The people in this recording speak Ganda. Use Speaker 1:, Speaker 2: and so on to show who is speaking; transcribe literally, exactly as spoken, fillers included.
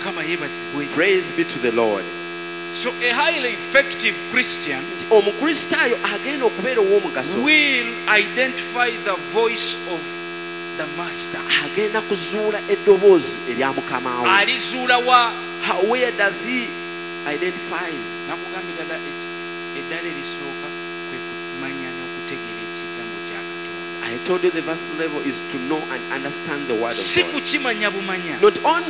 Speaker 1: Mukama yebazibwe.
Speaker 2: Praise be to the Lord.
Speaker 1: So a highly effective Christian
Speaker 2: Omukristaayo agenda okubeera ow'omugaso
Speaker 1: will identify the voice of the master.
Speaker 2: agenda kuzuula eddoboozi erya mukama we.
Speaker 1: Alizuula wa?
Speaker 2: How- where does he identifies?
Speaker 1: Nakugambye ddala eddala erisooka kwe kumanya n'okutegeera ekigambo kya Katonda.
Speaker 2: I told you the verse level is to know and understand the word of
Speaker 1: Si
Speaker 2: God.
Speaker 1: kukimanya bumanya.
Speaker 2: Not only